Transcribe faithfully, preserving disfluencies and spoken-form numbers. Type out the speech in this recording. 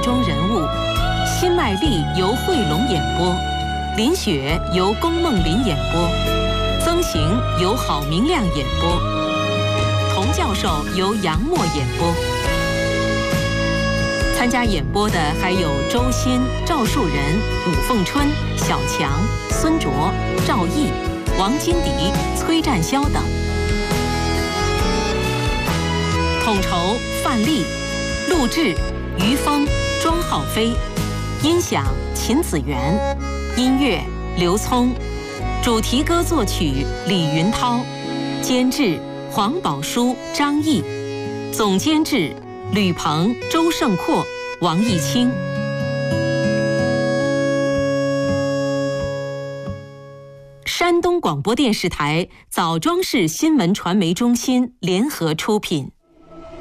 中人物，辛麦丽由惠龙演播，林雪由龚梦麟演播，曾行由郝明亮演播，童教授由杨默演播。参加演播的还有周鑫、赵树人、武凤春、小强、孙卓、赵毅、王金迪、崔占霄等。统筹范丽，录制于峰、庄浩飞，音响秦子元，音乐刘聪，主题歌作曲李云涛，监制黄宝书、张毅，总监制吕鹏、周胜阔、王义清。山东广播电视台枣庄市新闻传媒中心联合出品。